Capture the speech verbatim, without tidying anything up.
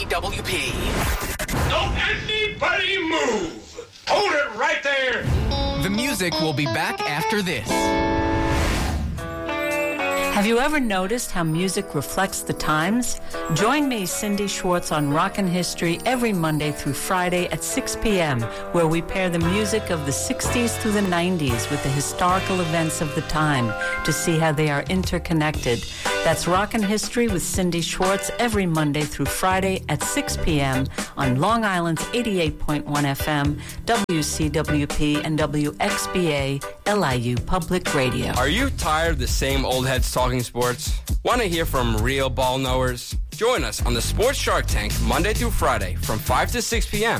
W P. Don't anybody move! Hold it right there! The music will be back after this. Have you ever noticed how music reflects the times? Join me, Cindy Schwartz, on Rockin' History every Monday through Friday at six p.m., where we pair the music of the sixties through the nineties with the historical events of the time to see how they are interconnected. That's Rockin' History with Cindy Schwartz every Monday through Friday at six p.m. on Long Island's eighty-eight point one F M, W C W P, and W X B A L I U Public Radio. Are you tired of the same old heads talking sports? Want to hear from real ball knowers? Join us on the Sports Shark Tank Monday through Friday from five to six p.m.